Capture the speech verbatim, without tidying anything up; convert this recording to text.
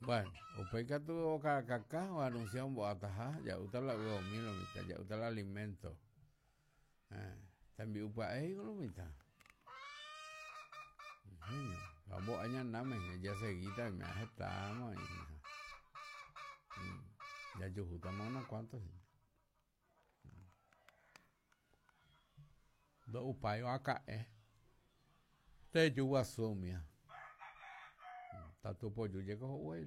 Bueno, upeka tu oka kaka o anuncian bo ataha ya utala go milo mita ya utala alimento. Eh, tambi upa eh lo mita. Genio. Vamos aña name ya seguida me ajetamos y ya yo juntamos unos cuantos. Do upayo acá eh. Te yo asumia. Tatu pollo llegó güey.